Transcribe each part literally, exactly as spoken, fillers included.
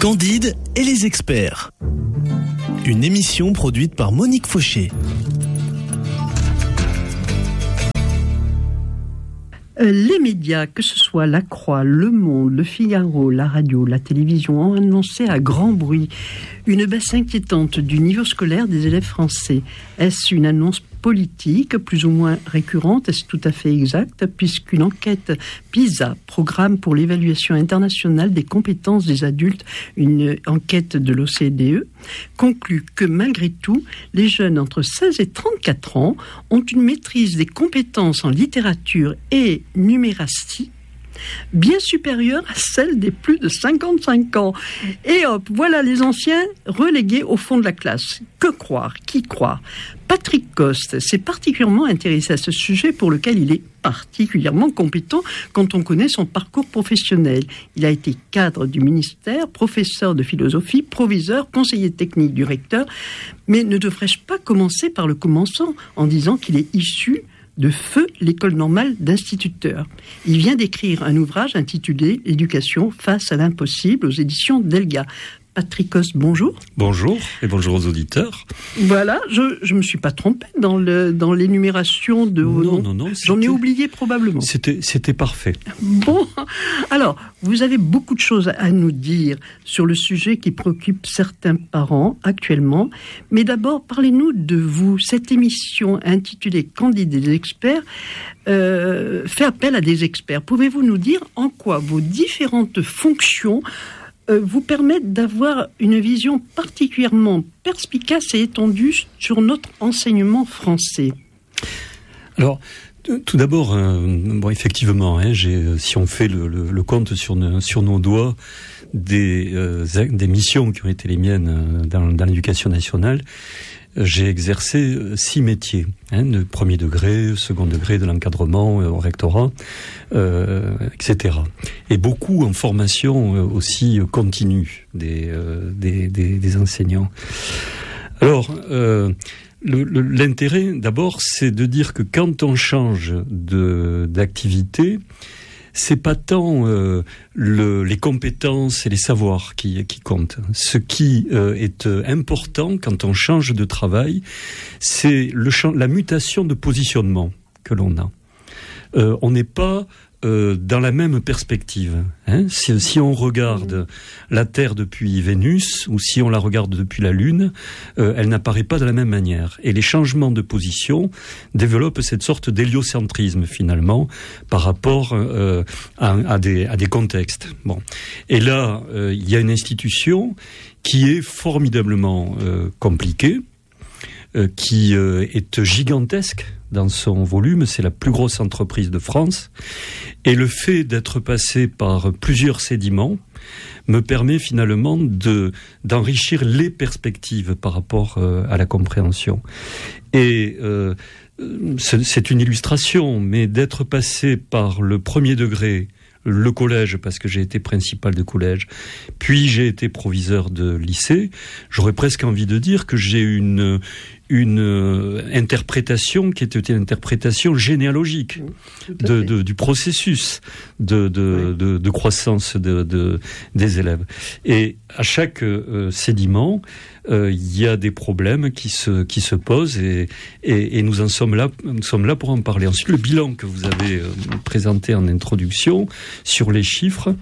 Candide et les experts. Une émission produite par Monique Fauché. Les médias, que ce soit La Croix, Le Monde, Le Figaro, la radio, la télévision, ont annoncé à grand bruit une baisse inquiétante du niveau scolaire des élèves français. Est-ce une annonce politique, plus ou moins récurrente? Est-ce tout à fait exact? Puisqu'une enquête PISA, Programme pour l'évaluation internationale des compétences des adultes, une enquête de l'O C D E, conclut que malgré tout, les jeunes entre seize et trente-quatre ans ont une maîtrise des compétences en littérature et numératie bien supérieure à celle des plus de cinquante-cinq ans. Et hop, voilà les anciens relégués au fond de la classe. Que croire? Qui croire? Patrick Coste s'est particulièrement intéressé à ce sujet pour lequel il est particulièrement compétent quand on connaît son parcours professionnel. Il a été cadre du ministère, professeur de philosophie, proviseur, conseiller technique du recteur. Mais ne devrais-je pas commencer par le commençant en disant qu'il est issu de Feu, l'école normale d'instituteurs. Il vient d'écrire un ouvrage intitulé « L'éducation face à l'impossible » aux éditions Delga. Patrick Coste, bonjour. Bonjour et bonjour aux auditeurs. Voilà, je je me suis pas trompé dans le dans l'énumération de vos non, noms. Non, non, non. J'en ai oublié probablement. C'était c'était parfait. Bon, alors vous avez beaucoup de choses à nous dire sur le sujet qui préoccupe certains parents actuellement. Mais d'abord, parlez-nous de vous. Cette émission intitulée Candide et les experts euh, fait appel à des experts. Pouvez-vous nous dire en quoi vos différentes fonctions vous permettent d'avoir une vision particulièrement perspicace et étendue sur notre enseignement français? Alors, tout d'abord, euh, bon, effectivement, hein, j'ai, si on fait le, le, le compte sur, ne, sur nos doigts des, euh, des missions qui ont été les miennes dans, dans l'éducation nationale, j'ai exercé six métiers, hein, de premier degré, second degré, de l'encadrement au rectorat, euh, et cetera. Et beaucoup en formation aussi continue des, euh, des, des, des enseignants. Alors, euh, le, le, l'intérêt, d'abord, c'est de dire que quand on change de, d'activité, c'est pas tant euh, le, les compétences et les savoirs qui, qui comptent. Ce qui euh, est euh, important quand on change de travail, c'est le champ, la mutation de positionnement que l'on a. Euh, on n'est pas euh, dans la même perspective. Hein. Si, si on regarde la Terre depuis Vénus ou si on la regarde depuis la Lune, euh, elle n'apparaît pas de la même manière. Et les changements de position développent cette sorte d'héliocentrisme finalement par rapport euh, à, à, des, à des contextes. Bon. Et là, euh, il y a une institution qui est formidablement euh, compliquée, euh, qui euh, est gigantesque dans son volume, c'est la plus grosse entreprise de France. Et le fait d'être passé par plusieurs sédiments me permet finalement de, d'enrichir les perspectives par rapport euh, à la compréhension. Et euh, c'est, c'est une illustration, mais d'être passé par le premier degré, le collège, parce que j'ai été principal de collège, puis j'ai été proviseur de lycée, j'aurais presque envie de dire que j'ai une une euh, interprétation qui était une interprétation généalogique de, de, du processus de, de, oui. de, de croissance de, de, des élèves. Et à chaque euh, sédiment, il euh, y a des problèmes qui se, qui se posent et, et, et nous en sommes là, nous sommes là pour en parler. Ensuite, le bilan que vous avez euh, présenté en introduction sur les chiffres,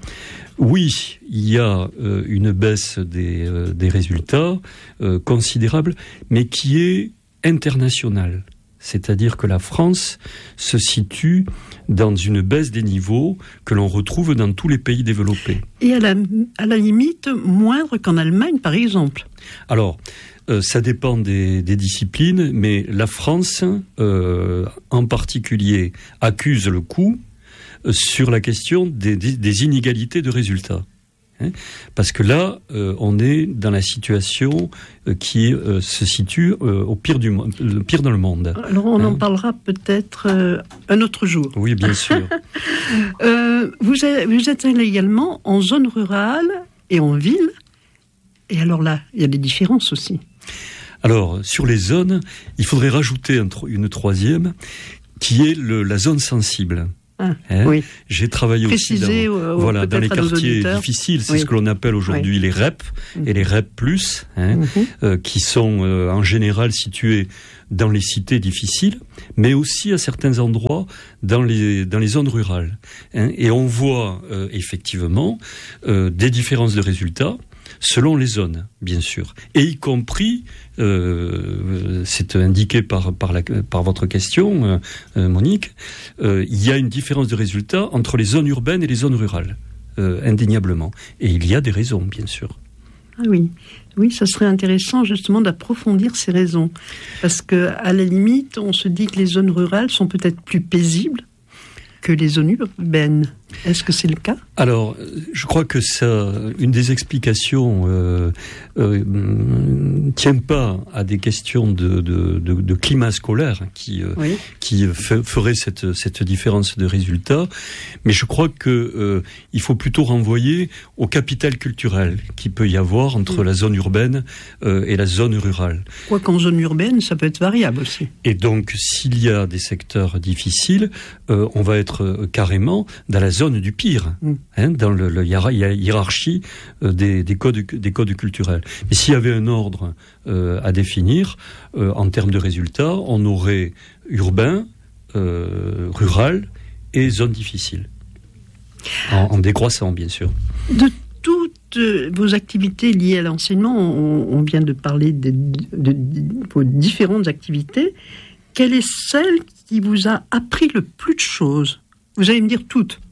oui, il y a euh, une baisse des, euh, des résultats euh, considérable, mais qui est internationale. C'est-à-dire que la France se situe dans une baisse des niveaux que l'on retrouve dans tous les pays développés. Et à la, à la limite, moindre qu'en Allemagne, par exemple. Alors, euh, ça dépend des, des disciplines, mais la France, euh, en particulier, accuse le coup sur la question des, des, des inégalités de résultats. Hein, parce que là, euh, on est dans la situation euh, qui euh, se situe euh, au pire du monde, le pire dans le monde. Alors on hein. en parlera peut-être euh, un autre jour. Oui, bien sûr. euh, vous, êtes, vous êtes également en zone rurale et en ville. Et alors là, il y a des différences aussi. Alors, sur les zones, il faudrait rajouter un, une troisième, qui est le, la zone sensible. Ah, hein. Oui. J'ai travaillé Préciser aussi dans, au, voilà, dans les quartiers difficiles, c'est oui. ce que l'on appelle aujourd'hui oui. les R E P mmh. et les R E P plus, hein, mmh. euh, qui sont euh, en général situés dans les cités difficiles, mais aussi à certains endroits dans les dans les zones rurales. Hein, et on voit euh, effectivement euh, des différences de résultats selon les zones, bien sûr, et y compris, euh, c'est indiqué par par, la, par votre question, euh, Monique, euh, il y a une différence de résultats entre les zones urbaines et les zones rurales, euh, indéniablement, et il y a des raisons, bien sûr. Ah oui, oui, ça serait intéressant justement d'approfondir ces raisons, parce que à la limite, on se dit que les zones rurales sont peut-être plus paisibles que les zones urbaines. Est-ce que c'est le cas ? Alors, je crois que ça, une des explications euh, euh, tient pas à des questions de, de, de, de climat scolaire qui, euh, oui. qui f- ferait cette, cette différence de résultats, mais je crois que euh, il faut plutôt renvoyer au capital culturel qu'il peut y avoir entre oui. la zone urbaine euh, et la zone rurale. Quoi qu'en zone urbaine, ça peut être variable aussi. Et donc, s'il y a des secteurs difficiles, euh, on va être euh, carrément dans la zone du pire, mmh. hein, dans le, le hiérarchie euh, des, des codes des codes culturels. Mais s'il y avait un ordre euh, à définir euh, en termes de résultats, on aurait urbain, euh, rural et zone difficile, en, en décroissant bien sûr. De toutes vos activités liées à l'enseignement, on, on vient de parler de, de, de vos différentes activités. Quelle est celle qui vous a appris le plus de choses ? Vous allez me dire toutes.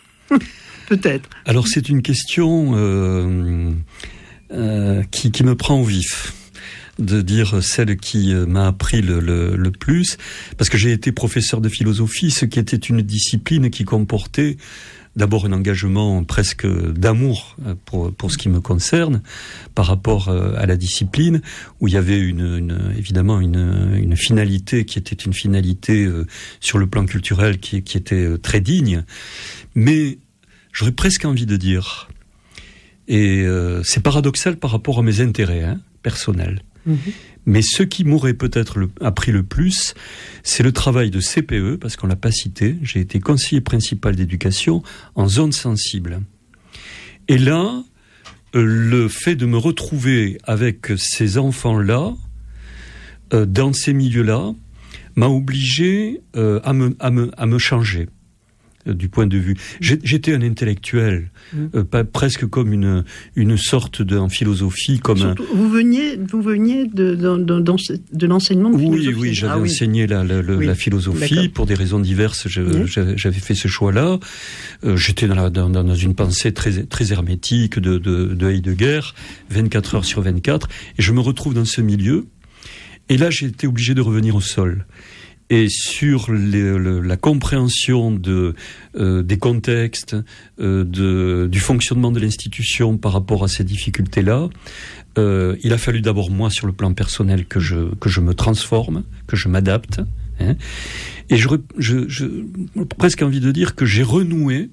Peut-être. Alors c'est une question euh, euh, qui, qui me prend au vif, de dire celle qui m'a appris le, le, le plus, parce que j'ai été professeur de philosophie, ce qui était une discipline qui comportait d'abord un engagement presque d'amour pour, pour ce qui me concerne par rapport à la discipline, où il y avait une, une, évidemment une, une finalité qui était une finalité sur le plan culturel qui, qui était très digne. Mais j'aurais presque envie de dire, et euh, c'est paradoxal par rapport à mes intérêts hein, personnels, mmh. mais ce qui m'aurait peut-être le, appris le plus, c'est le travail de C P E, parce qu'on l'a pas cité. J'ai été conseiller principal d'éducation en zone sensible. Et là, euh, le fait de me retrouver avec ces enfants-là, euh, dans ces milieux-là, m'a obligé euh, à me, à me, à me changer. Du point de vue, J'ai, j'étais un intellectuel, mmh. euh, pas, presque comme une une sorte de en philosophie, comme Surtout, un... vous veniez vous veniez de de, de, de l'enseignement de oui, philosophie. Oui, oui, j'avais ah, enseigné oui. la la, la, oui. la philosophie. D'accord. Pour des raisons diverses. Je, oui. j'avais, j'avais fait ce choix-là. Euh, j'étais dans, la, dans dans une pensée très très hermétique de de, de Heidegger, vingt-quatre heures sur vingt-quatre, et je me retrouve dans ce milieu. Et là, j'ai été obligé de revenir au sol. Et sur les, le, la compréhension de, euh, des contextes, euh, de, du fonctionnement de l'institution par rapport à ces difficultés-là, euh, il a fallu d'abord moi, sur le plan personnel, que je, que je me transforme, que je m'adapte. Hein, et je, je, je, presque envie de dire que j'ai renoué,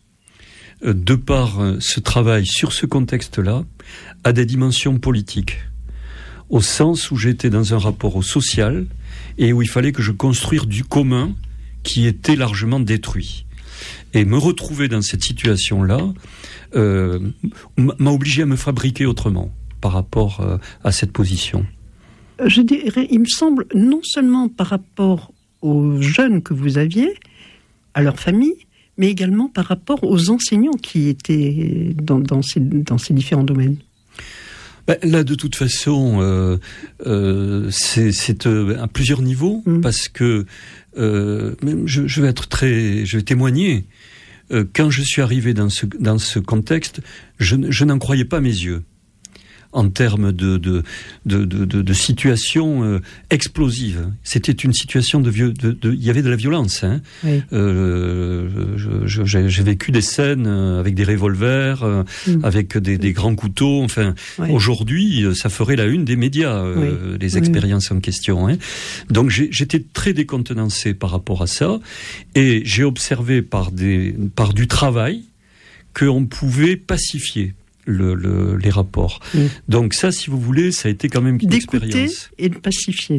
euh, de par euh, ce travail sur ce contexte-là, à des dimensions politiques. Au sens où j'étais dans un rapport au social, et où il fallait que je construise du commun qui était largement détruit. Et me retrouver dans cette situation-là euh, m'a obligé à me fabriquer autrement par rapport euh, à cette position. Je dirais, il me semble, non seulement par rapport aux jeunes que vous aviez, à leur famille, mais également par rapport aux enseignants qui étaient dans, dans, ces, dans ces différents domaines. Ben, là, de toute façon, euh, euh, c'est, c'est euh, à plusieurs niveaux, mmh. parce que euh, même je, je vais être très, je vais témoigner. Euh, quand je suis arrivé dans ce dans ce contexte, je, je n'en croyais pas mes yeux. En termes de de de de, de, de situation euh, explosive, c'était une situation de vieux, de, de, il y avait de la violence. Hein. Oui. Euh, je, je, j'ai, j'ai vécu des scènes avec des revolvers, euh, mm. avec des, des grands couteaux. Enfin, oui. Aujourd'hui, ça ferait la une des médias, euh, oui. les expériences oui. en question. Hein. Donc, j'ai, j'étais très décontenancé par rapport à ça, et j'ai observé par des par du travail qu'on pouvait pacifier. Le, le, les rapports. Mmh. Donc ça, si vous voulez, ça a été quand même une D'écouter expérience. Et de pacifier, non ?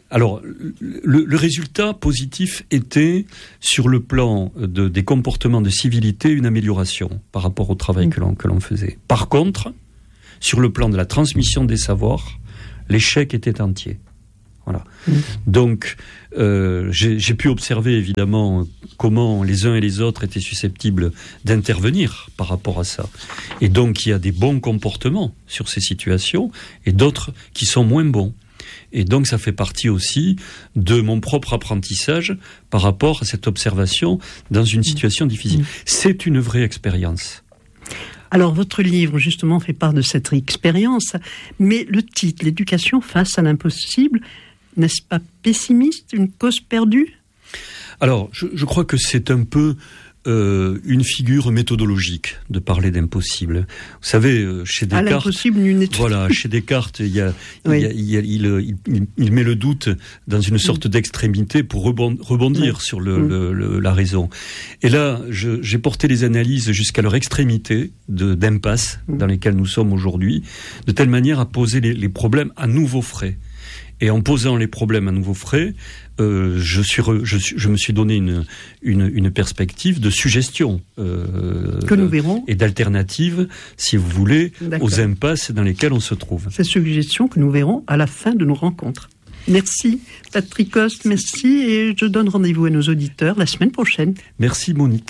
Alors, le, le résultat positif était, sur le plan de, des comportements de civilité, une amélioration par rapport au travail mmh. que l'on, que l'on faisait. Par contre, sur le plan de la transmission des savoirs, l'échec était entier. Voilà. Mmh. Donc, euh, j'ai, j'ai pu observer évidemment comment les uns et les autres étaient susceptibles d'intervenir par rapport à ça. Et donc, il y a des bons comportements sur ces situations et d'autres qui sont moins bons. Et donc, ça fait partie aussi de mon propre apprentissage par rapport à cette observation dans une situation difficile. Mmh. C'est une vraie expérience. Alors, votre livre, justement, fait part de cette expérience, mais le titre, l'éducation face à l'impossible, n'est-ce pas pessimiste, une cause perdue ? Alors, je, je crois que c'est un peu euh, une figure méthodologique de parler d'impossible. Vous savez, euh, chez Descartes, ah, l'impossible, une étude. Voilà, chez Descartes, il y a, oui. il, y a, il, y a, il, il, il met le doute dans une sorte mmh. d'extrémité pour rebondir, rebondir oui. sur le, mmh. le, le, la raison. Et là, je, j'ai porté les analyses jusqu'à leur extrémité de, d'impasse mmh. dans lesquelles nous sommes aujourd'hui, de telle manière à poser les, les problèmes à nouveau frais. Et en posant les problèmes à nouveau frais, euh, je, suis re, je, je me suis donné une, une, une perspective de suggestion euh, que nous verrons et d'alternative, si vous voulez, D'accord. aux impasses dans lesquelles on se trouve. Ces suggestions que nous verrons à la fin de nos rencontres. Merci Patrick Coste, merci, et je donne rendez-vous à nos auditeurs la semaine prochaine. Merci Monique.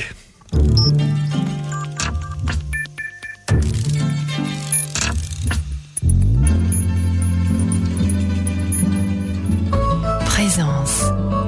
Présence.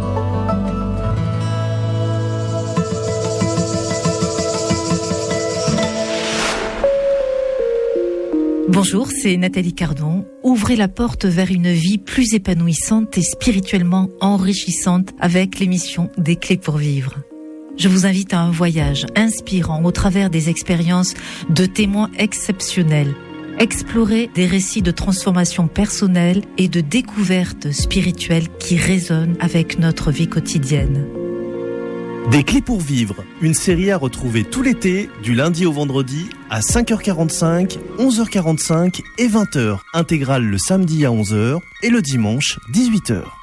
Bonjour, c'est Nathalie Cardon. Ouvrez la porte vers une vie plus épanouissante et spirituellement enrichissante avec l'émission Des Clés pour Vivre. Je vous invite à un voyage inspirant au travers des expériences de témoins exceptionnels. Explorer des récits de transformation personnelle et de découverte spirituelle qui résonnent avec notre vie quotidienne. Des Clés pour Vivre, une série à retrouver tout l'été, du lundi au vendredi, à cinq heures quarante-cinq, onze heures quarante-cinq et vingt heures. Intégrale le samedi à onze heures et le dimanche dix-huit heures.